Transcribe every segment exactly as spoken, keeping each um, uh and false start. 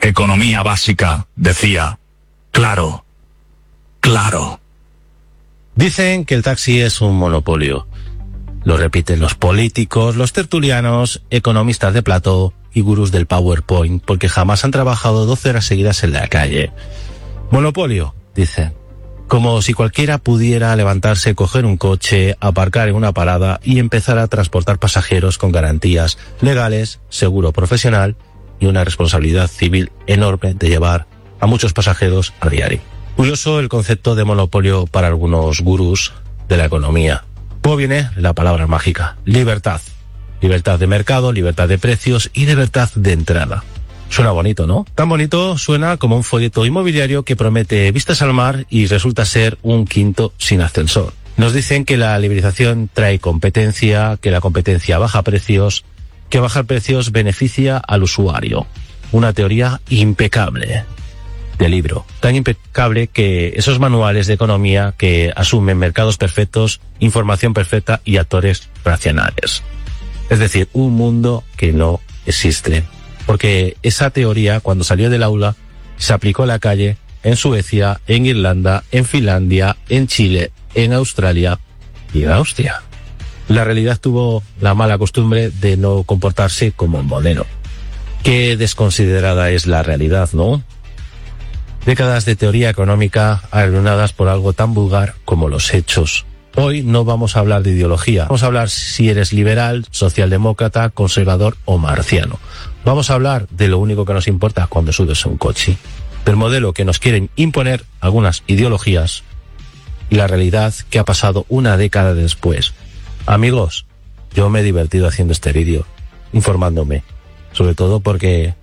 economía básica, decía, claro, claro. Dicen que el taxi es un monopolio. Lo repiten los políticos, los tertulianos, economistas de plató y gurús del PowerPoint, porque jamás han trabajado doce horas seguidas en la calle. Monopolio, dicen. Como si cualquiera pudiera levantarse, coger un coche, aparcar en una parada y empezar a transportar pasajeros con garantías legales, seguro profesional y una responsabilidad civil enorme de llevar a muchos pasajeros a diario. Curioso el concepto de monopolio para algunos gurús de la economía. Luego viene la palabra mágica, libertad. Libertad de mercado, libertad de precios y libertad de entrada. Suena bonito, ¿no? Tan bonito suena como un folleto inmobiliario que promete vistas al mar y resulta ser un quinto sin ascensor. Nos dicen que la liberalización trae competencia, que la competencia baja precios, que bajar precios beneficia al usuario. Una teoría impecable de libro. Tan impecable que esos manuales de economía que asumen mercados perfectos, información perfecta y actores racionales. Es decir, un mundo que no existe. Porque esa teoría, cuando salió del aula, se aplicó a la calle en Suecia, en Irlanda, en Finlandia, en Chile, en Australia y en Austria. La realidad tuvo la mala costumbre de no comportarse como un modelo. Qué desconsiderada es la realidad, ¿no? Décadas de teoría económica arruinadas por algo tan vulgar como los hechos. Hoy no vamos a hablar de ideología. Vamos a hablar si eres liberal, socialdemócrata, conservador o marciano. Vamos a hablar de lo único que nos importa cuando subes a un coche. Del modelo que nos quieren imponer algunas ideologías y la realidad que ha pasado una década después. Amigos, yo me he divertido haciendo este vídeo, informándome. Sobre todo porque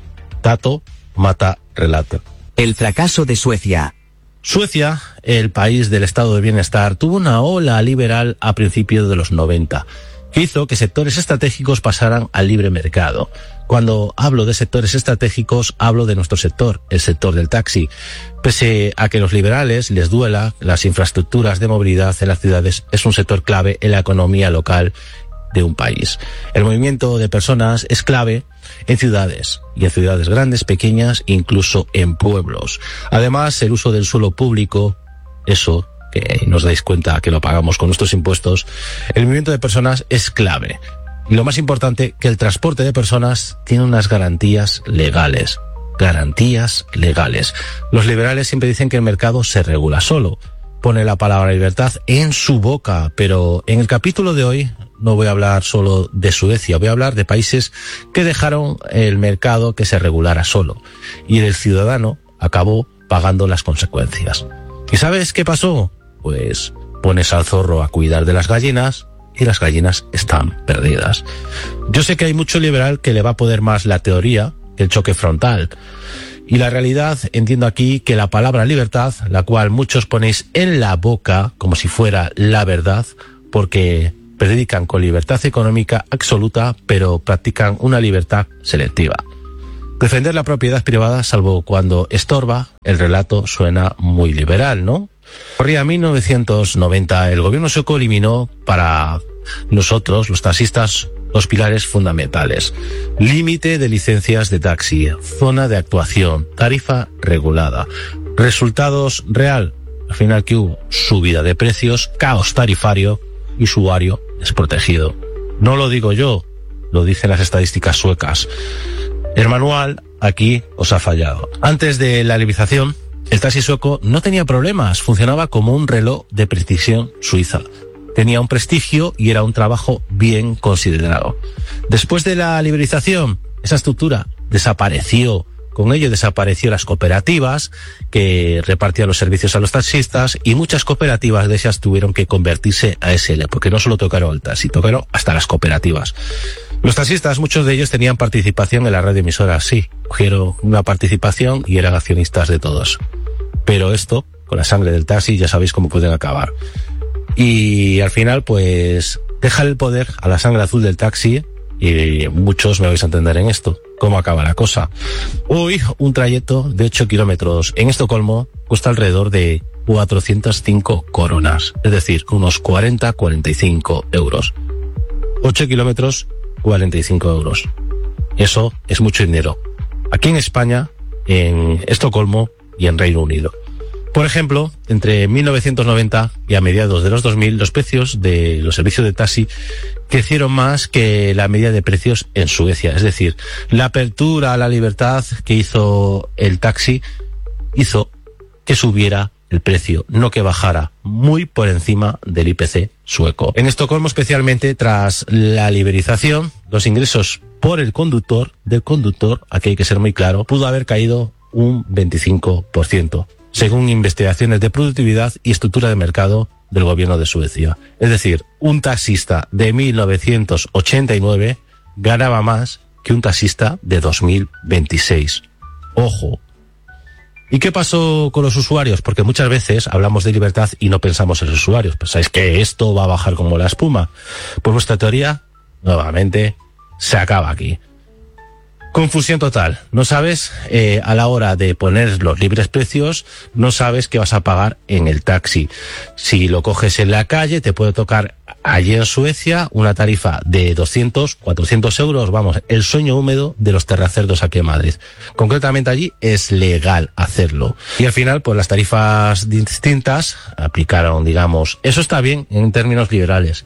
dato mata relato. El fracaso de Suecia. Suecia, el país del estado de bienestar, tuvo una ola liberal a principios de los noventa, que hizo que sectores estratégicos pasaran al libre mercado. Cuando hablo de sectores estratégicos, hablo de nuestro sector, el sector del taxi. Pese a que a los liberales les duela, las infraestructuras de movilidad en las ciudades es un sector clave en la economía local de un país. El movimiento de personas es clave en ciudades, y en ciudades grandes, pequeñas, incluso en pueblos. Además, el uso del suelo público, eso que nos dais cuenta que lo pagamos con nuestros impuestos, el movimiento de personas es clave. Y lo más importante, que el transporte de personas tiene unas garantías legales. Garantías legales. Los liberales siempre dicen que el mercado se regula solo. Pone la palabra libertad en su boca, pero en el capítulo de hoy no voy a hablar solo de Suecia, voy a hablar de países que dejaron el mercado que se regulara solo. Y el ciudadano acabó pagando las consecuencias. ¿Y sabes qué pasó? Pues pones al zorro a cuidar de las gallinas y las gallinas están perdidas. Yo sé que hay mucho liberal que le va a poder más la teoría que el choque frontal. Y la realidad, entiendo aquí que la palabra libertad, la cual muchos ponéis en la boca como si fuera la verdad, porque predican con libertad económica absoluta, pero practican una libertad selectiva. Defender la propiedad privada, salvo cuando estorba, el relato suena muy liberal, ¿no? Corría mil novecientos noventa, el gobierno sueco eliminó para nosotros, los taxistas, los pilares fundamentales: límite de licencias de taxi, zona de actuación, tarifa regulada. Resultados real, al final que hubo subida de precios, caos tarifario y usuario desprotegido. No lo digo yo, lo dicen las estadísticas suecas. El manual aquí os ha fallado. Antes de la liberalización, el taxi sueco no tenía problemas, funcionaba como un reloj de precisión suiza. Tenía un prestigio y era un trabajo bien considerado. Después de la liberalización, esa estructura desapareció. Con ello desapareció las cooperativas que repartían los servicios a los taxistas, y muchas cooperativas de esas tuvieron que convertirse a S L, porque no solo tocaron el taxi, tocaron hasta las cooperativas. Los taxistas, muchos de ellos tenían participación en la red de emisoras, sí, cogieron una participación y eran accionistas de todos. Pero esto, con la sangre del taxi, ya sabéis cómo pueden acabar. Y al final, pues, deja el poder a la sangre azul del taxi, y muchos me vais a entender en esto, cómo acaba la cosa. Hoy, un trayecto de ocho kilómetros en Estocolmo cuesta alrededor de cuatrocientas cinco coronas, es decir, unos cuarenta a cuarenta y cinco euros. ocho kilómetros, cuarenta y cinco euros. Eso es mucho dinero. Aquí en España, en Estocolmo y en Reino Unido. Por ejemplo, entre mil novecientos noventa y a mediados de los dos mil, los precios de los servicios de taxi crecieron más que la media de precios en Suecia. Es decir, la apertura a la libertad que hizo el taxi hizo que subiera el precio, no que bajara, muy por encima del I P C sueco. En Estocolmo, especialmente tras la liberalización, los ingresos por el conductor, del conductor, aquí hay que ser muy claro, pudo haber caído un veinticinco por ciento, según investigaciones de productividad y estructura de mercado del gobierno de Suecia. Es decir, un taxista de mil novecientos ochenta y nueve ganaba más que un taxista de dos mil veintiséis. Ojo. ¿Y qué pasó con los usuarios? Porque muchas veces hablamos de libertad y no pensamos en los usuarios. Pensáis que esto va a bajar como la espuma. Pues vuestra teoría, nuevamente, se acaba aquí. Confusión total. No sabes, eh, a la hora de poner los libres precios, no sabes qué vas a pagar en el taxi. Si lo coges en la calle, te puede tocar allí en Suecia una tarifa de doscientos, cuatrocientos euros, vamos, el sueño húmedo de los terracerdos aquí en Madrid. Concretamente allí es legal hacerlo. Y al final, pues las tarifas distintas aplicaron, digamos, eso está bien en términos liberales,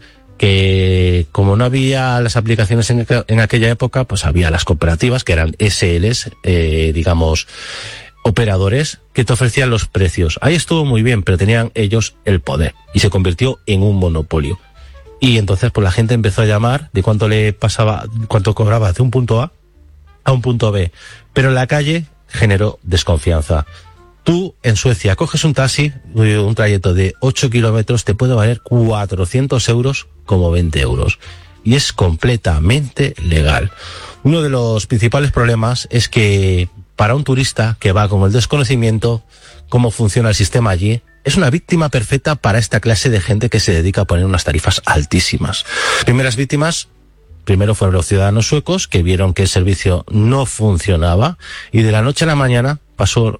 que como no había las aplicaciones en, en aquella época, pues había las cooperativas, que eran S Ls, eh, digamos, operadores, que te ofrecían los precios. Ahí estuvo muy bien, pero tenían ellos el poder, y se convirtió en un monopolio. Y entonces, pues la gente empezó a llamar de cuánto le pasaba, cuánto cobraba de un punto A a un punto B. Pero en la calle generó desconfianza. Tú, en Suecia, coges un taxi, un trayecto de ocho kilómetros, te puede valer cuatrocientos euros como veinte euros. Y es completamente legal. Uno de los principales problemas es que para un turista que va con el desconocimiento, cómo funciona el sistema allí, es una víctima perfecta para esta clase de gente que se dedica a poner unas tarifas altísimas. Primeras víctimas, primero fueron los ciudadanos suecos, que vieron que el servicio no funcionaba, y de la noche a la mañana pasó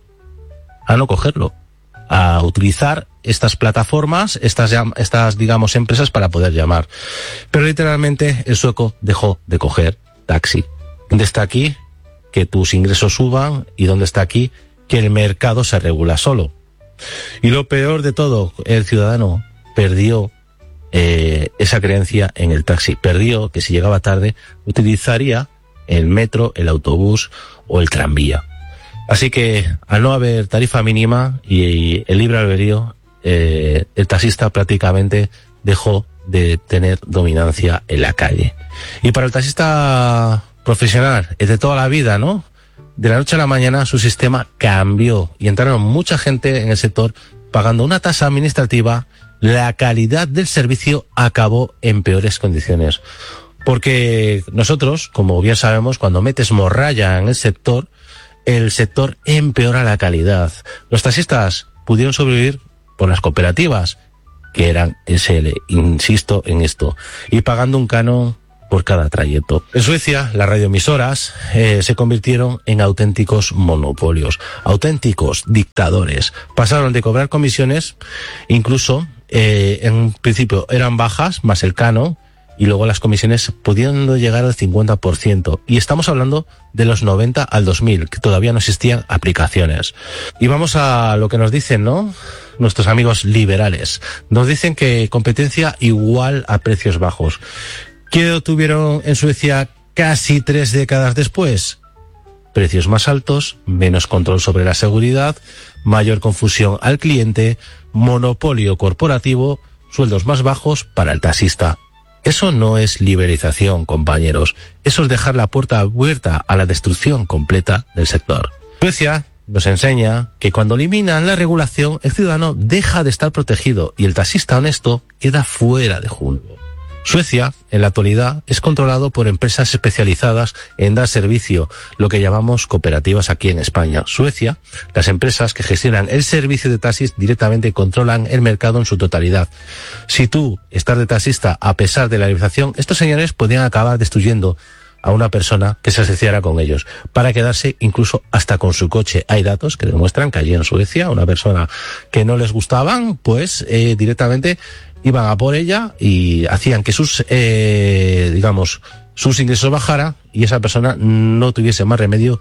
a no cogerlo, a utilizar estas plataformas, estas, estas, digamos, empresas para poder llamar. Pero literalmente el sueco dejó de coger taxi. ¿Dónde está aquí que tus ingresos suban? ¿Y dónde está aquí que el mercado se regula solo? Y lo peor de todo, el ciudadano perdió eh, esa creencia en el taxi. Perdió que si llegaba tarde utilizaría el metro, el autobús o el tranvía. Así que, al no haber tarifa mínima y el libre albedrío, eh, el taxista prácticamente dejó de tener dominancia en la calle. Y para el taxista profesional, es de toda la vida, ¿no? De la noche a la mañana su sistema cambió y entraron mucha gente en el sector pagando una tasa administrativa. La calidad del servicio acabó en peores condiciones. Porque nosotros, como bien sabemos, cuando metes morralla en el sector, el sector empeora la calidad. Los taxistas pudieron sobrevivir por las cooperativas, que eran S L, insisto en esto, y pagando un canon por cada trayecto. En Suecia, las radioemisoras eh, se convirtieron en auténticos monopolios, auténticos dictadores. Pasaron de cobrar comisiones, incluso eh, en un principio eran bajas, más el canon, y luego las comisiones pudiendo llegar al cincuenta por ciento. Y estamos hablando de los noventa al dos mil, que todavía no existían aplicaciones. Y vamos a lo que nos dicen, ¿no? Nuestros amigos liberales. Nos dicen que competencia igual a precios bajos. ¿Qué obtuvieron en Suecia casi tres décadas después? Precios más altos, menos control sobre la seguridad, mayor confusión al cliente, monopolio corporativo, sueldos más bajos para el taxista. Eso no es liberalización, compañeros. Eso es dejar la puerta abierta a la destrucción completa del sector. Suecia nos enseña que cuando eliminan la regulación, el ciudadano deja de estar protegido y el taxista honesto queda fuera de juego. Suecia, en la actualidad, es controlado por empresas especializadas en dar servicio, lo que llamamos cooperativas aquí en España. Suecia, las empresas que gestionan el servicio de taxis directamente controlan el mercado en su totalidad. Si tú estás de taxista a pesar de la liberalización, estos señores podrían acabar destruyendo a una persona que se asociara con ellos, para quedarse incluso hasta con su coche. Hay datos que demuestran que allí en Suecia, una persona que no les gustaban, pues eh, directamente iban a por ella y hacían que sus, eh, digamos, sus ingresos bajaran y esa persona no tuviese más remedio que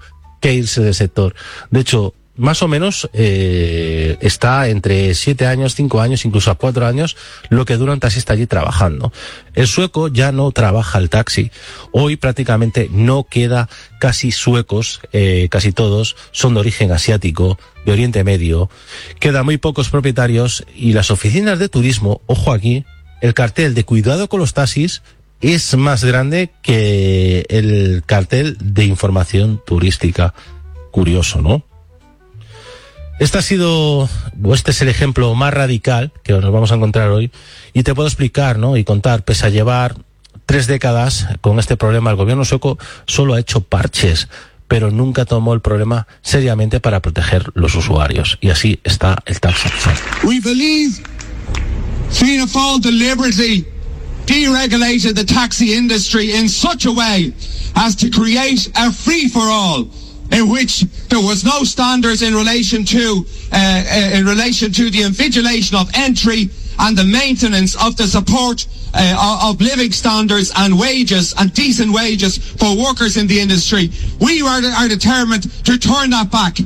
que irse del sector. De hecho, más o menos eh, está entre siete años, cinco años, incluso a cuatro años, lo que dura un taxista allí trabajando. El sueco ya no trabaja el taxi. Hoy prácticamente no queda casi suecos, eh, casi todos son de origen asiático, de Oriente Medio. Quedan muy pocos propietarios y las oficinas de turismo, ojo aquí, el cartel de cuidado con los taxis es más grande que el cartel de información turística. Curioso, ¿no? Este ha sido, o este es el ejemplo más radical que nos vamos a encontrar hoy, y te puedo explicar, ¿no? Y contar, pese a llevar tres décadas con este problema, el gobierno sueco solo ha hecho parches, pero nunca tomó el problema seriamente para proteger los usuarios. Y así está el taxi. We believe Fianna Fáil deliberately deregulated the taxi industry in such a way as to create a free-for-all, in which there was no standards in relation to uh, uh, in relation to the invigilation of entry and the maintenance of the support uh, of living standards and wages and decent wages for workers in the industry. We are, are determined to turn that back.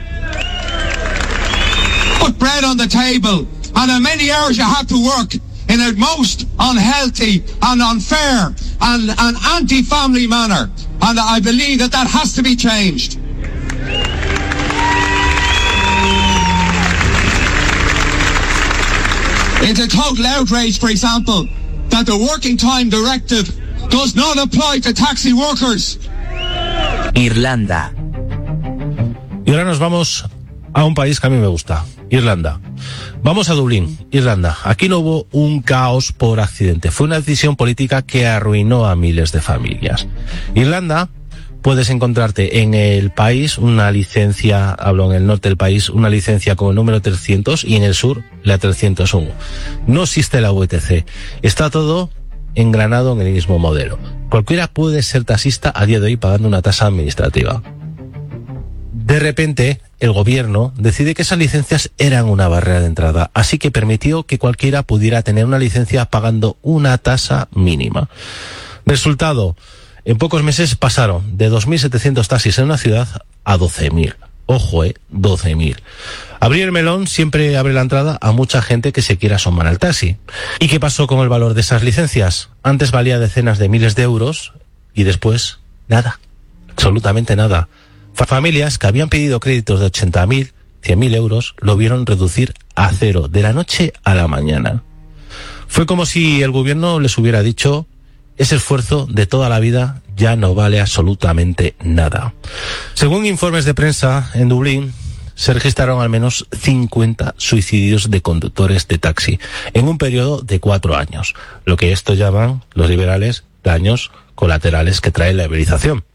Put bread on the table, and how many hours you have to work in a most unhealthy and unfair and an anti-family manner. And I believe that that has to be changed. It's a total outrage, for example, that the Working Time Directive does not apply to taxi workers. Irlanda. Y ahora nos vamos a un país que a mí me gusta, Irlanda. Vamos a Dublín, Irlanda. Aquí no hubo un caos por accidente. Fue una decisión política que arruinó a miles de familias. Irlanda, puedes encontrarte en el país una licencia, hablo en el norte del país, una licencia con el número trescientos y en el sur la trescientos uno. No existe la V T C. Está todo engranado en el mismo modelo. Cualquiera puede ser taxista a día de hoy pagando una tasa administrativa. De repente, el gobierno decide que esas licencias eran una barrera de entrada, así que permitió que cualquiera pudiera tener una licencia pagando una tasa mínima. Resultado, en pocos meses pasaron de dos mil setecientos taxis en una ciudad a doce mil. Ojo, eh, doce mil. Abrir el melón siempre abre la entrada a mucha gente que se quiera asomar al taxi. ¿Y qué pasó con el valor de esas licencias? Antes valía decenas de miles de euros y después nada, absolutamente nada. Familias que habían pedido créditos de ochenta mil, cien mil euros, lo vieron reducir a cero de la noche a la mañana. Fue como si el gobierno les hubiera dicho: ese esfuerzo de toda la vida ya no vale absolutamente nada. Según informes de prensa, en Dublín se registraron al menos cincuenta suicidios de conductores de taxi en un periodo de cuatro años, lo que esto llaman los liberales daños colaterales que trae la uberización.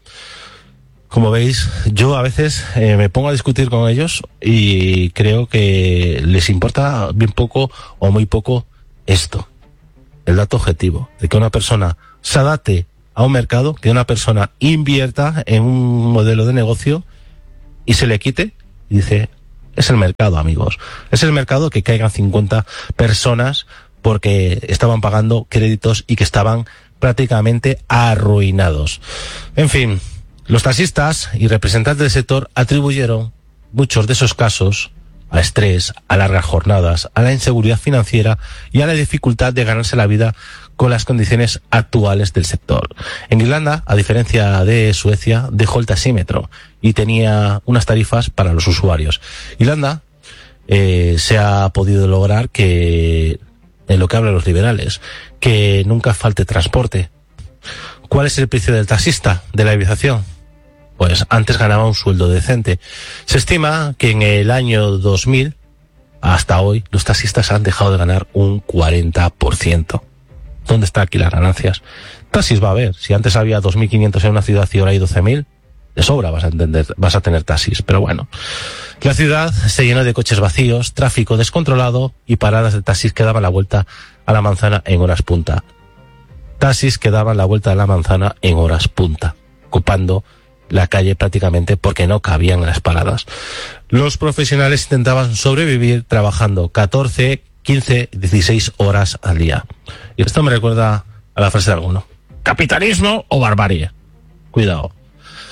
Como veis, yo a veces eh, me pongo a discutir con ellos y creo que les importa bien poco o muy poco esto, el dato objetivo, de que una persona se adapte a un mercado, que una persona invierta en un modelo de negocio y se le quite, y dice, es el mercado, amigos, es el mercado que caigan cincuenta personas porque estaban pagando créditos y que estaban prácticamente arruinados. En fin, los taxistas y representantes del sector atribuyeron muchos de esos casos a estrés, a largas jornadas, a la inseguridad financiera y a la dificultad de ganarse la vida con las condiciones actuales del sector. En Irlanda, a diferencia de Suecia, dejó el taxímetro y tenía unas tarifas para los usuarios. Irlanda eh, se ha podido lograr que, en lo que hablan los liberales, que nunca falte transporte. ¿Cuál es el precio del taxista, de la uberización? Pues antes ganaba un sueldo decente. Se estima que en el año dos mil, hasta hoy, los taxistas han dejado de ganar un cuarenta por ciento. ¿Dónde está aquí las ganancias? Taxis va a haber. Si antes había dos mil quinientos en una ciudad y ahora hay doce mil, de sobra vas a entender, vas a tener taxis. Pero bueno, la ciudad se llenó de coches vacíos, tráfico descontrolado y paradas de taxis que daban la vuelta a la manzana en horas punta. Taxis que daban la vuelta a la manzana en horas punta, ocupando la calle prácticamente porque no cabían en las paradas. Los profesionales intentaban sobrevivir trabajando catorce, quince, dieciséis horas al día. Y esto me recuerda a la frase de alguno: capitalismo o barbarie. Cuidado.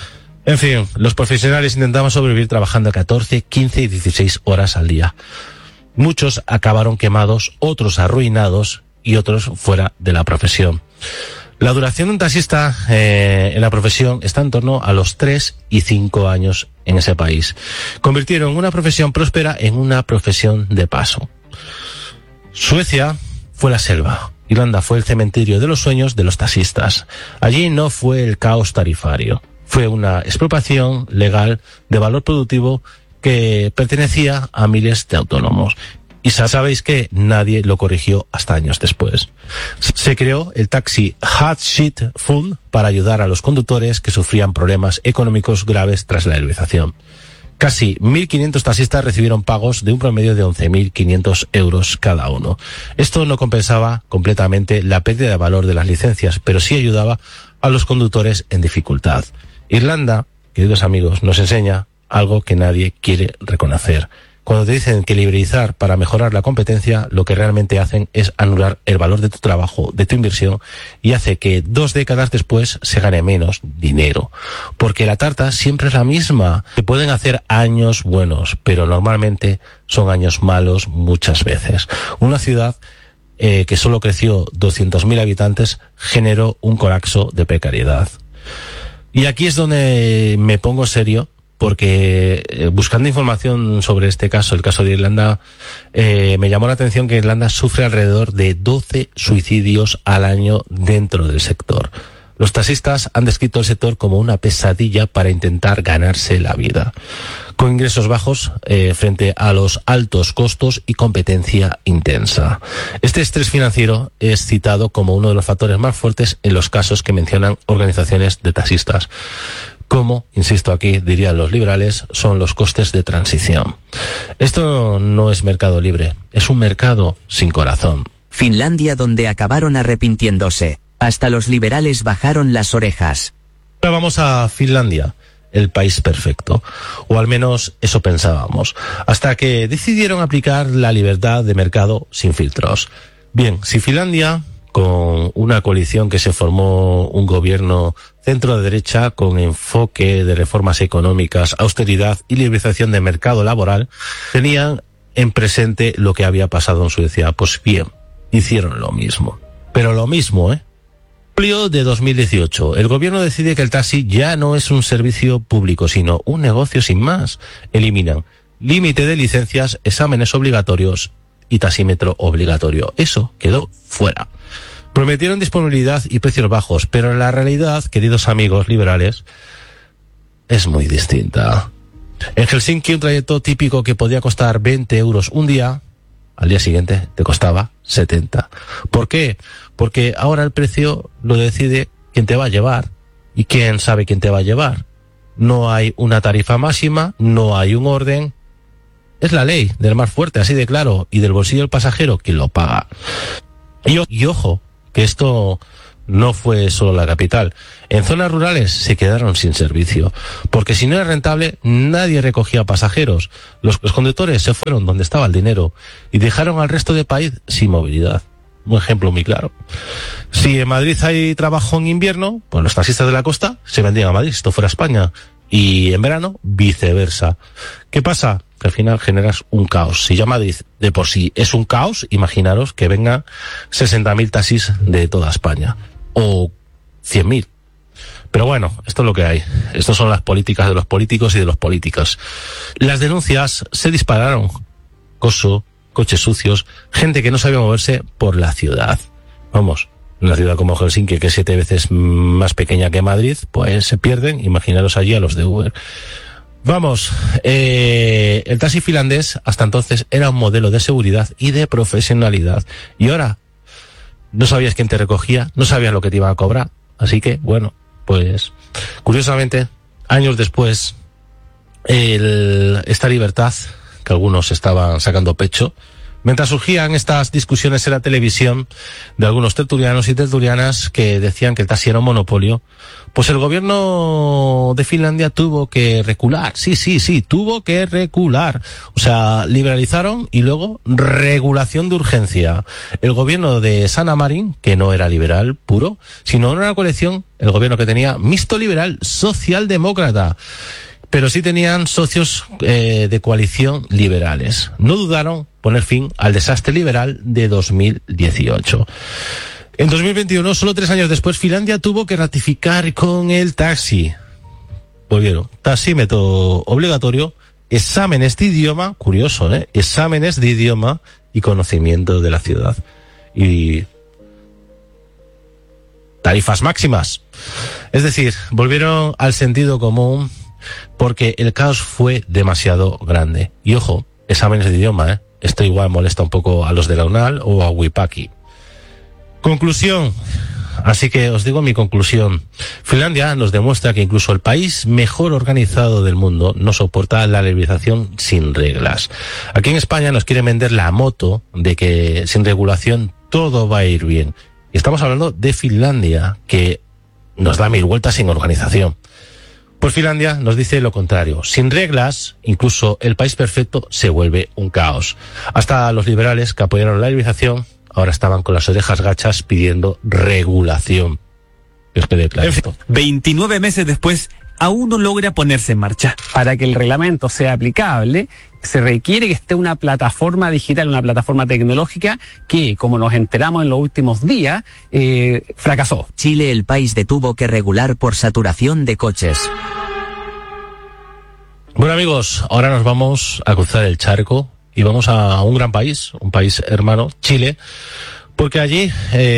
En fin, los profesionales intentaban sobrevivir trabajando catorce, quince y dieciséis horas al día. Muchos acabaron quemados, otros arruinados y otros fuera de la profesión. La duración de un taxista eh, en la profesión está en torno a los tres y cinco años en ese país. Convirtieron una profesión próspera en una profesión de paso. Suecia fue la selva. Irlanda fue el cementerio de los sueños de los taxistas. Allí no fue el caos tarifario. Fue una expropiación legal de valor productivo que pertenecía a miles de autónomos. Y sabéis que nadie lo corrigió hasta años después. Se creó el Taxi Hardship Fund para ayudar a los conductores que sufrían problemas económicos graves tras la liberalización. Casi mil quinientos taxistas recibieron pagos de un promedio de once mil quinientos euros cada uno. Esto no compensaba completamente la pérdida de valor de las licencias, pero sí ayudaba a los conductores en dificultad. Irlanda, queridos amigos, nos enseña algo que nadie quiere reconocer. Cuando te dicen que liberalizar para mejorar la competencia, lo que realmente hacen es anular el valor de tu trabajo, de tu inversión, y hace que dos décadas después se gane menos dinero. Porque la tarta siempre es la misma. Se pueden hacer años buenos, pero normalmente son años malos muchas veces. Una ciudad eh, que solo creció doscientos mil habitantes generó un colapso de precariedad. Y aquí es donde me pongo serio, porque eh, buscando información sobre este caso, el caso de Irlanda, eh, me llamó la atención que Irlanda sufre alrededor de doce suicidios al año dentro del sector. Los taxistas han descrito el sector como una pesadilla para intentar ganarse la vida, con ingresos bajos eh, frente a los altos costos y competencia intensa. Este estrés financiero es citado como uno de los factores más fuertes en los casos que mencionan organizaciones de taxistas. Como, insisto aquí, dirían los liberales, son los costes de transición. Esto no es mercado libre, es un mercado sin corazón. Finlandia, donde acabaron arrepintiéndose. Hasta los liberales bajaron las orejas. Ahora vamos a Finlandia, el país perfecto, o al menos eso pensábamos, hasta que decidieron aplicar la libertad de mercado sin filtros. Bien, si Finlandia, con una coalición que se formó un gobierno centro-derecha con enfoque de reformas económicas, austeridad y liberalización de mercado laboral, tenían en presente lo que había pasado en Suecia. Pues bien, hicieron lo mismo. Pero lo mismo, ¿eh? Julio de dos mil dieciocho, el gobierno decide que el taxi ya no es un servicio público, sino un negocio sin más. Eliminan límite de licencias, exámenes obligatorios y taxímetro obligatorio. Eso quedó fuera. Prometieron disponibilidad y precios bajos, pero la realidad, queridos amigos liberales, es muy distinta. En Helsinki, un trayecto típico que podía costar veinte euros un día, al día siguiente te costaba setenta. ¿Por qué? Porque ahora el precio lo decide quién te va a llevar. ¿Y quién sabe quién te va a llevar? No hay una tarifa máxima, no hay un orden. Es la ley del más fuerte, así de claro, y del bolsillo del pasajero quien lo paga. Y, y ojo, que esto no fue solo la capital. En zonas rurales se quedaron sin servicio, porque si no era rentable, nadie recogía pasajeros. Los, los conductores se fueron donde estaba el dinero y dejaron al resto del país sin movilidad. Un ejemplo muy claro. Si en Madrid hay trabajo en invierno, pues los taxistas de la costa se vendrían a Madrid, si esto fuera España. Y en verano, viceversa. ¿Qué pasa? Que al final generas un caos. Si ya Madrid de por sí es un caos, imaginaros que vengan sesenta mil taxis de toda España. O cien mil. Pero bueno, esto es lo que hay. Estas son las políticas de los políticos y de los políticos. Las denuncias se dispararon. Acoso, coches sucios, gente que no sabía moverse por la ciudad. Vamos, una ciudad como Helsinki, que es siete veces más pequeña que Madrid, pues se pierden. Imaginaros allí a los de Uber. Vamos, eh, el taxi finlandés hasta entonces era un modelo de seguridad y de profesionalidad. Y ahora no sabías quién te recogía, no sabías lo que te iban a cobrar. Así que, bueno, pues curiosamente, años después, el, esta libertad que algunos estaban sacando pecho, Mientras surgían estas discusiones en la televisión de algunos tertulianos y tertulianas que decían que el taxi era un monopolio, pues el gobierno de Finlandia tuvo que recular. Sí, sí, sí, tuvo que recular. O sea, liberalizaron y luego regulación de urgencia. El gobierno de Sanna Marin, que no era liberal puro, sino una coalición, el gobierno que tenía mixto liberal socialdemócrata. Pero sí tenían socios eh, de coalición liberales. No dudaron poner fin al desastre liberal de dos mil dieciocho. En dos mil veintiuno, solo tres años después, Finlandia tuvo que ratificar con el taxi. Volvieron. Taxímetro obligatorio, exámenes de idioma, curioso, ¿eh? Exámenes de idioma y conocimiento de la ciudad. Y tarifas máximas. Es decir, volvieron al sentido común porque el caos fue demasiado grande. Y ojo, exámenes de idioma, ¿eh? Esto igual molesta un poco a los de la UNAL o a Wipaki. Conclusión. Así que os digo mi conclusión. Finlandia nos demuestra que incluso el país mejor organizado del mundo no soporta la liberalización sin reglas. Aquí en España nos quieren vender la moto de que sin regulación todo va a ir bien. Y estamos hablando de Finlandia, que nos da mil vueltas sin organización. Pues Finlandia nos dice lo contrario. Sin reglas, incluso el país perfecto se vuelve un caos. Hasta los liberales que apoyaron la liberalización ahora estaban con las orejas gachas pidiendo regulación. Que os quede claro esto. veintinueve meses después, aún no logra ponerse en marcha. Para que el reglamento sea aplicable, se requiere que esté una plataforma digital, una plataforma tecnológica que, como nos enteramos en los últimos días, eh, fracasó. Chile, el país detuvo que regular por saturación de coches. Bueno amigos, ahora nos vamos a cruzar el charco y vamos a un gran país, un país hermano, Chile, porque allí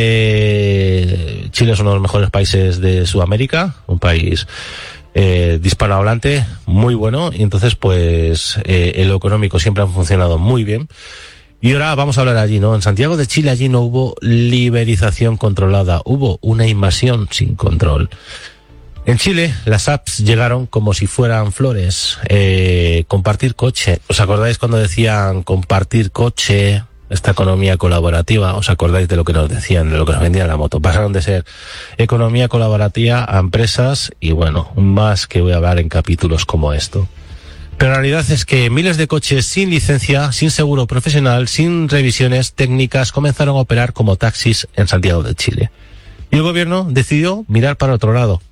eh, Chile es uno de los mejores países de Sudamérica, un país eh, hispanohablante muy bueno, y entonces pues eh, en lo económico siempre han funcionado muy bien. Y ahora vamos a hablar allí, ¿no? En Santiago de Chile allí no hubo liberalización controlada, hubo una invasión sin control. En Chile, las apps llegaron como si fueran flores. Eh, compartir coche. ¿Os acordáis cuando decían compartir coche? Esta economía colaborativa. ¿Os acordáis de lo que nos decían, de lo que nos vendían la moto? Pasaron de ser economía colaborativa a empresas y bueno, más que voy a hablar en capítulos como esto. Pero la realidad es que miles de coches sin licencia, sin seguro profesional, sin revisiones técnicas comenzaron a operar como taxis en Santiago de Chile. Y el gobierno decidió mirar para otro lado.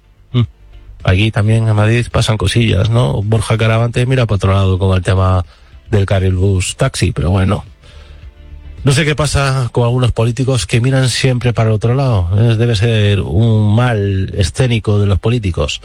Aquí también en Madrid pasan cosillas, ¿no? Borja Caravante mira para otro lado con el tema del carril bus taxi, pero bueno. No sé qué pasa con algunos políticos que miran siempre para otro lado. Debe ser un mal escénico de los políticos.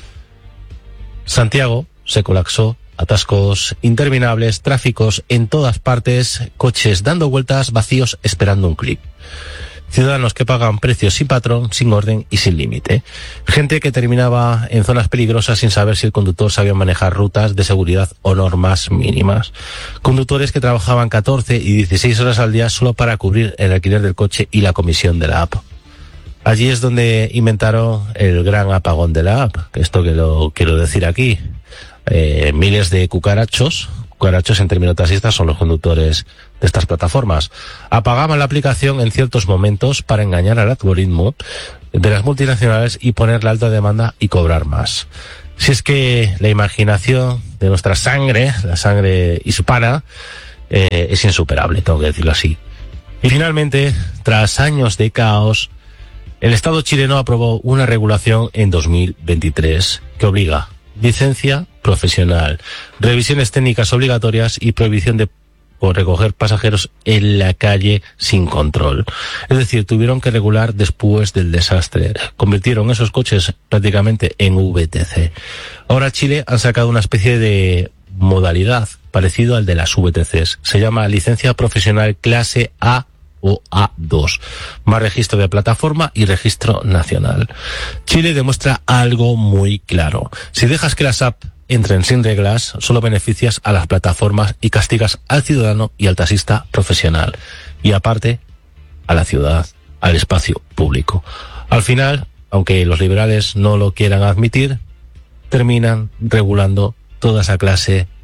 Santiago se colapsó, atascos interminables, tráficos en todas partes, coches dando vueltas, vacíos esperando un clic. Ciudadanos que pagan precios sin patrón, sin orden y sin límite. Gente que terminaba en zonas peligrosas sin saber si el conductor sabía manejar rutas de seguridad o normas mínimas. Conductores que trabajaban catorce y dieciséis horas al día solo para cubrir el alquiler del coche y la comisión de la app. Allí es donde inventaron el gran apagón de la app. Esto que lo quiero decir aquí. Eh, miles de cucarachos, cucarachos en términos taxistas son los conductores de estas plataformas, apagaban la aplicación en ciertos momentos para engañar al algoritmo de las multinacionales y poner la alta demanda y cobrar más. Si es que la imaginación de nuestra sangre, la sangre hispana, eh, es insuperable, tengo que decirlo así. Y finalmente, tras años de caos, el Estado chileno aprobó una regulación en dos mil veintitrés que obliga licencia profesional, revisiones técnicas obligatorias y prohibición de por recoger pasajeros en la calle sin control. Es decir, tuvieron que regular después del desastre. Convirtieron esos coches prácticamente en V T C. Ahora Chile han sacado una especie de modalidad parecido al de las V T Cs. Se llama licencia profesional clase A o A dos, más registro de plataforma y registro nacional. Chile demuestra algo muy claro. Si dejas que las apps entren sin reglas, solo beneficias a las plataformas y castigas al ciudadano y al taxista profesional. Y aparte, a la ciudad, al espacio público. Al final, aunque los liberales no lo quieran admitir, terminan regulando toda esa clase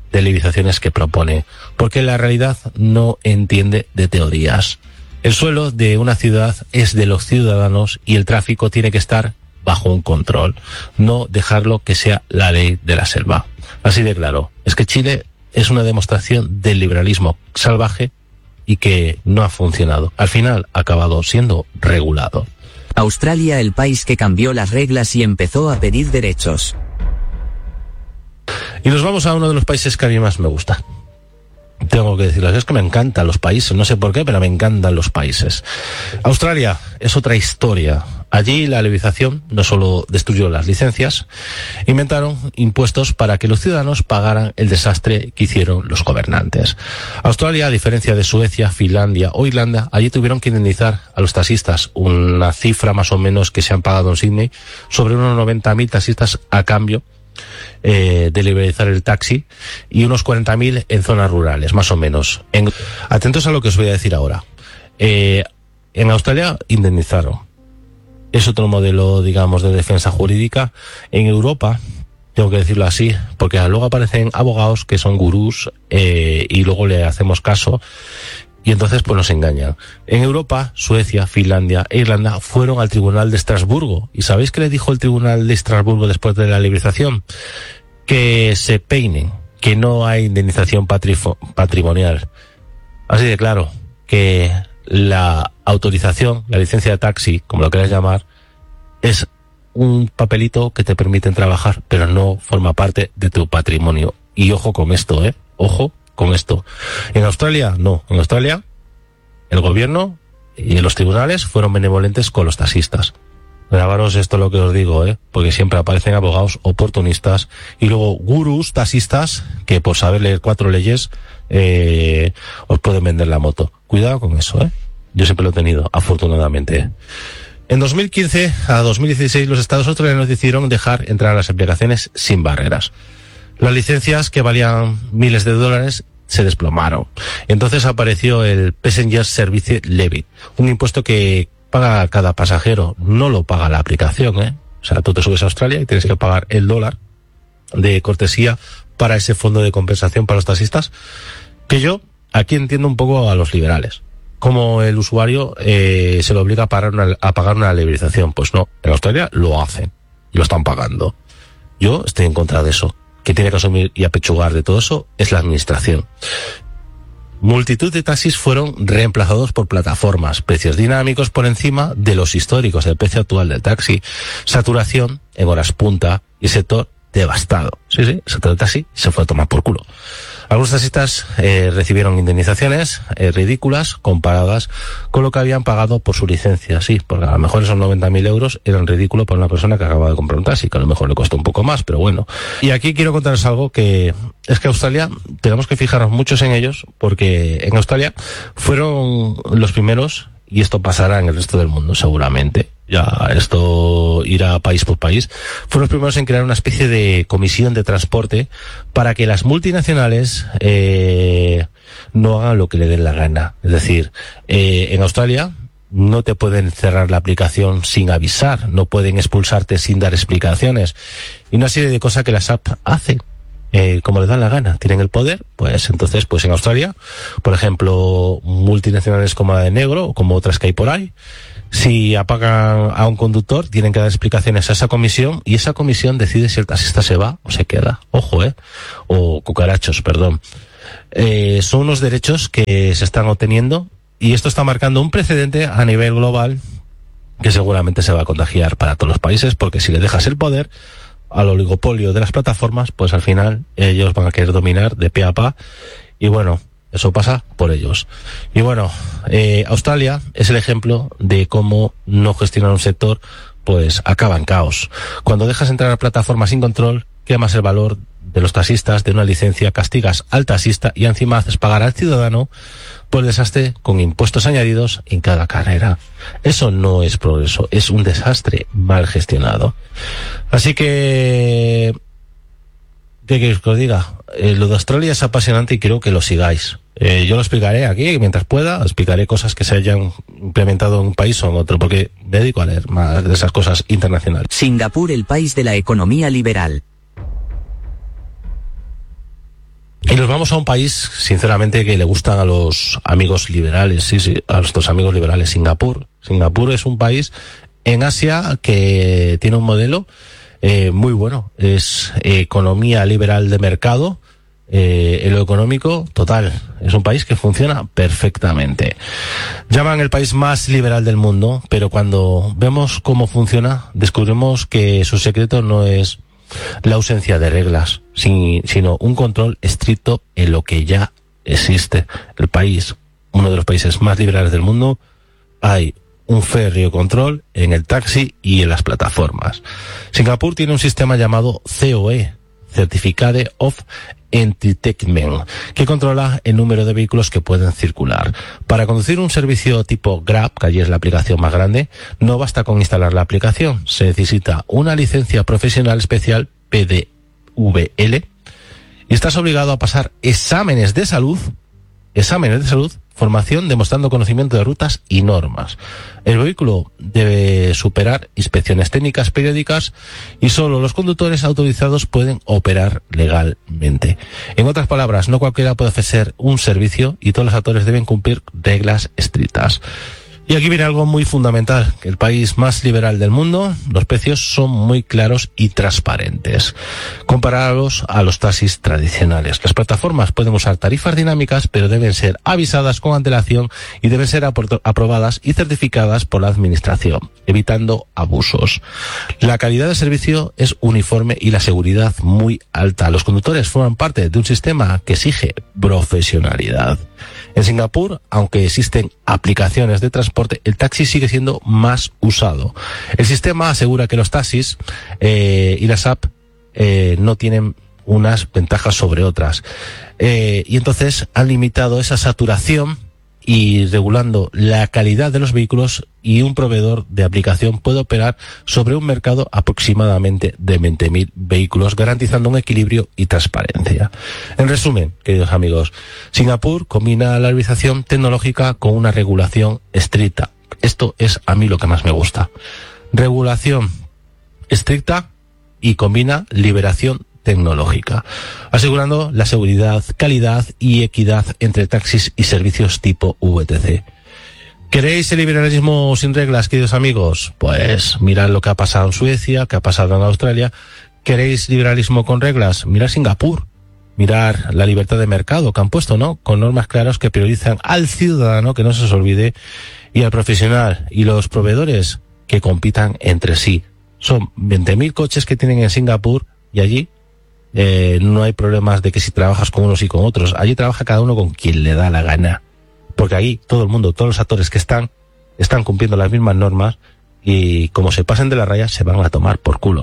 de liberalizaciones que propone, porque la realidad no entiende de teorías. El suelo de una ciudad es de los ciudadanos y el tráfico tiene que estar bajo un control, no dejarlo que sea la ley de la selva. Así de claro, es que Chile es una demostración del liberalismo salvaje y que no ha funcionado. Al final ha acabado siendo regulado. Australia, el país que cambió las reglas y empezó a pedir derechos. Y nos vamos a uno de los países que a mí más me gusta. Tengo que decirlo, es que me encantan los países, no sé por qué, pero me encantan los países. Australia es otra historia. Allí la liberalización no solo destruyó las licencias, inventaron impuestos para que los ciudadanos pagaran el desastre que hicieron los gobernantes. Australia, a diferencia de Suecia, Finlandia o Irlanda, allí tuvieron que indemnizar a los taxistas, una cifra más o menos que se han pagado en Sydney, sobre unos noventa mil taxistas a cambio Eh, de liberalizar el taxi, y unos cuarenta mil en zonas rurales, más o menos. En, atentos a lo que os voy a decir ahora. Eh, en Australia indemnizaron. Es otro modelo, digamos, de defensa jurídica. En Europa, tengo que decirlo así, porque luego aparecen abogados que son gurús eh, y luego le hacemos caso. Y entonces pues nos engañan. En Europa, Suecia, Finlandia e Irlanda fueron al Tribunal de Estrasburgo. ¿Y sabéis qué le dijo el Tribunal de Estrasburgo después de la liberalización? Que se peinen, que no hay indemnización patrifo- patrimonial. Así de claro, que la autorización, la licencia de taxi, como lo queráis llamar, es un papelito que te permiten trabajar, pero no forma parte de tu patrimonio. Y ojo con esto, ¿eh? Ojo con esto. En Australia, no. En Australia, el gobierno y los tribunales fueron benevolentes con los taxistas. Grabaros esto lo que os digo, ¿eh? Porque siempre aparecen abogados oportunistas y luego gurús taxistas que por saber leer cuatro leyes eh, os pueden vender la moto. Cuidado con eso, ¿eh? Yo siempre lo he tenido, afortunadamente. En dos mil quince a dos mil dieciséis los estados australianos decidieron dejar entrar a las aplicaciones sin barreras. Las licencias, que valían miles de dólares, se desplomaron. Entonces apareció el Passenger Service Levy, un impuesto que paga cada pasajero, no lo paga la aplicación, ¿eh? O sea, tú te subes a Australia y tienes que pagar el dólar de cortesía para ese fondo de compensación para los taxistas, que yo aquí entiendo un poco a los liberales. Como el usuario eh, se le obliga a pagar, una, a pagar una liberalización. Pues no, en Australia lo hacen, lo están pagando. Yo estoy en contra de eso. Que tiene que asumir y apechugar de todo eso es la administración. Multitud de taxis fueron reemplazados por plataformas, precios dinámicos por encima de los históricos del precio actual del taxi, saturación en horas punta y sector devastado. Sí, sí, el sector del taxi se fue a tomar por culo. Algunos taxistas eh, recibieron indemnizaciones eh, ridículas comparadas con lo que habían pagado por su licencia, sí, porque a lo mejor esos noventa mil euros eran ridículos para una persona que acaba de comprar un taxi, que a lo mejor le costó un poco más, pero bueno. Y aquí quiero contaros algo que es que Australia, tenemos que fijarnos muchos en ellos, porque en Australia fueron los primeros, y esto pasará en el resto del mundo seguramente, ya esto irá país por país, fueron los primeros en crear una especie de comisión de transporte para que las multinacionales eh, no hagan lo que le den la gana. Es decir, eh, en Australia no te pueden cerrar la aplicación sin avisar, no pueden expulsarte sin dar explicaciones, y una serie de cosas que las apps hacen. Eh, como les dan la gana, tienen el poder, pues entonces, pues en Australia, por ejemplo, multinacionales como la de Negro, o como otras que hay por ahí, si apagan a un conductor, tienen que dar explicaciones a esa comisión, y esa comisión decide si el taxista se va o se queda. Ojo, eh, o cucarachos, perdón. Eh, son unos derechos que se están obteniendo, y esto está marcando un precedente a nivel global que seguramente se va a contagiar para todos los países, porque si le dejas el poder al oligopolio de las plataformas, pues al final ellos van a querer dominar de pe a pa, y bueno, eso pasa por ellos. Y bueno, eh, Australia es el ejemplo de cómo no gestionar un sector, pues acaba en caos. Cuando dejas entrar a plataformas sin control, quemas el valor de los taxistas de una licencia, castigas al taxista y encima haces pagar al ciudadano por el desastre con impuestos añadidos en cada carrera. Eso no es progreso, es un desastre mal gestionado. Así que, ¿qué queréis que os diga? Eh, lo de Australia es apasionante y quiero que lo sigáis. Eh, yo lo explicaré aquí, mientras pueda, explicaré cosas que se hayan implementado en un país o en otro, porque me dedico a leer más de esas cosas internacionales. Singapur, el país de la economía liberal. Y nos vamos a un país, sinceramente, que le gustan a los amigos liberales, sí, sí, a nuestros amigos liberales, Singapur. Singapur es un país en Asia que tiene un modelo eh, muy bueno. Es eh, economía liberal de mercado, eh, en lo económico, total. Es un país que funciona perfectamente. Llaman el país más liberal del mundo, pero cuando vemos cómo funciona, descubrimos que su secreto no es la ausencia de reglas, sino un control estricto en lo que ya existe. El país, uno de los países más liberales del mundo, hay un férreo control en el taxi y en las plataformas. Singapur tiene un sistema llamado C O E, Certificate of Entertainment, que controla el número de vehículos que pueden circular. Para conducir un servicio tipo Grab, que allí es la aplicación más grande, no basta con instalar la aplicación, se necesita una licencia profesional especial P D V L y estás obligado a pasar exámenes de salud, exámenes de salud, formación demostrando conocimiento de rutas y normas. El vehículo debe superar inspecciones técnicas periódicas y solo los conductores autorizados pueden operar legalmente. En otras palabras, no cualquiera puede ofrecer un servicio y todos los actores deben cumplir reglas estrictas. Y aquí viene algo muy fundamental, que el país más liberal del mundo, los precios son muy claros y transparentes, comparados a los taxis tradicionales. Las plataformas pueden usar tarifas dinámicas, pero deben ser avisadas con antelación y deben ser apro- aprobadas y certificadas por la administración, evitando abusos. La calidad del servicio es uniforme y la seguridad muy alta. Los conductores forman parte de un sistema que exige profesionalidad. En Singapur, aunque existen aplicaciones de transporte, el taxi sigue siendo más usado. El sistema asegura que los taxis eh, y las apps eh, no tienen unas ventajas sobre otras. Eh, y entonces han limitado esa saturación y regulando la calidad de los vehículos, y un proveedor de aplicación puede operar sobre un mercado aproximadamente de veinte mil vehículos, garantizando un equilibrio y transparencia. En resumen, queridos amigos, Singapur combina la arbitраción tecnológica con una regulación estricta. Esto es a mí lo que más me gusta. Regulación estricta y combina liberación tecnológica, asegurando la seguridad, calidad y equidad entre taxis y servicios tipo V T C. ¿Queréis el liberalismo sin reglas, queridos amigos? Pues mirad lo que ha pasado en Suecia, que ha pasado en Australia. ¿Queréis liberalismo con reglas? Mirad Singapur. Mirar la libertad de mercado que han puesto, ¿no? Con normas claras que priorizan al ciudadano, que no se os olvide, y al profesional, y los proveedores que compitan entre sí. Son veinte mil coches que tienen en Singapur, y allí eh, no hay problemas de que si trabajas con unos y con otros. Allí trabaja cada uno con quien le da la gana. Porque ahí todo el mundo, todos los actores que están, están cumpliendo las mismas normas, y como se pasen de la raya, se van a tomar por culo.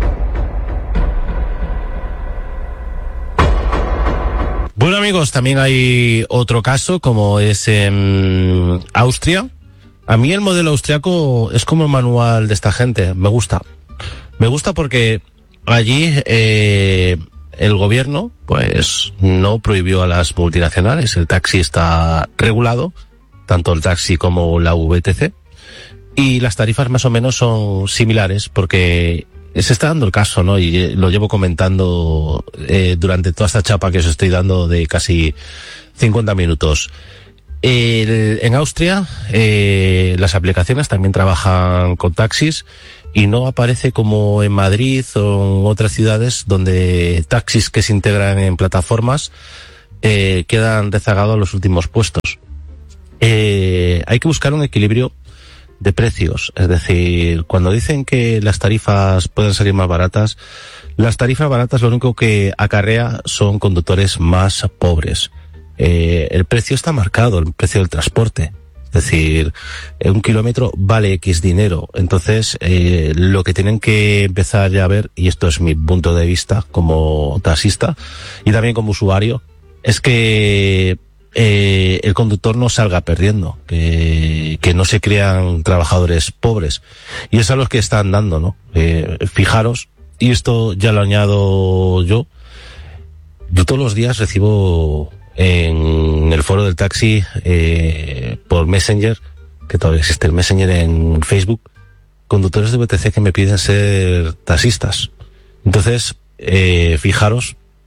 Bueno, amigos, también hay otro caso, como es en Austria. A mí el modelo austriaco es como el manual de esta gente, me gusta. Me gusta porque allí eh, el gobierno pues no prohibió a las multinacionales. El taxi está regulado, tanto el taxi como la V T C, y las tarifas más o menos son similares, porque se está dando el caso, ¿no? Y lo llevo comentando eh, durante toda esta chapa que os estoy dando de casi cincuenta minutos. El, en Austria eh, las aplicaciones también trabajan con taxis, y no aparece como en Madrid o en otras ciudades donde taxis que se integran en plataformas eh, quedan rezagados a los últimos puestos. Eh, hay que buscar un equilibrio de precios, es decir, cuando dicen que las tarifas pueden salir más baratas, las tarifas baratas lo único que acarrea son conductores más pobres. Eh, el precio está marcado, el precio del transporte. Es decir, un kilómetro vale X dinero. Entonces, eh, lo que tienen que empezar ya a ver, y esto es mi punto de vista como taxista y también como usuario, es que eh, el conductor no salga perdiendo, que, que no se crean trabajadores pobres. Y es a los que están dando, ¿no? Eh, fijaros, y esto ya lo añado yo, yo todos los días recibo en el foro del taxi eh, por Messenger, que todavía existe el Messenger en Facebook, conductores de V T C que me piden ser taxistas. Entonces, eh, fijaros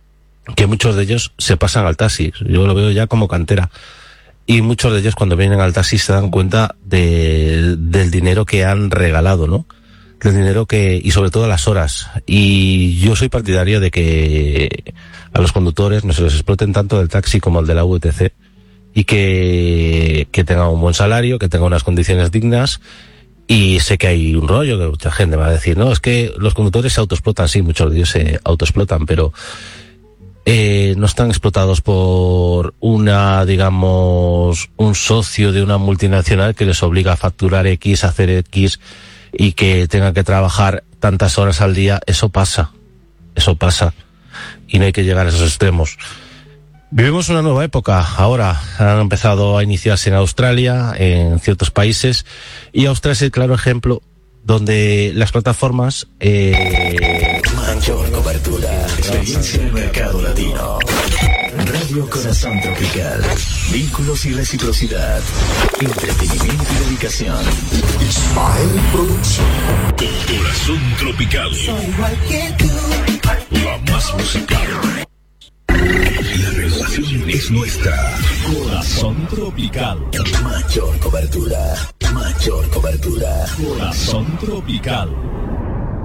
que muchos de ellos se pasan al taxi. Yo lo veo ya como cantera. Y muchos de ellos cuando vienen al taxi se dan cuenta de, del dinero que han regalado, ¿no? Del dinero que, y sobre todo las horas. Y yo soy partidario de que a los conductores no se les exploten tanto del taxi como el de la V T C, y que, que tengan un buen salario, que tengan unas condiciones dignas. Y sé que hay un rollo que mucha gente va a decir, no, es que los conductores se autoexplotan, sí, muchos de ellos se autoexplotan, pero Eh, no están explotados por una, digamos, un socio de una multinacional que les obliga a facturar X, a hacer X y que tengan que trabajar tantas horas al día. Eso pasa, eso pasa y no hay que llegar a esos extremos. Vivimos una nueva época. Ahora han empezado a iniciarse en Australia, en ciertos países, y Australia es el claro ejemplo donde las plataformas eh, mayor cobertura, experiencia en el mercado latino, Radio Corazón Tropical, vínculos y reciprocidad, entretenimiento y dedicación. Ismael Producción. Corazón Tropical. La más musical. La renovación es nuestra. Corazón Tropical. Mayor cobertura, mayor cobertura. Corazón Tropical.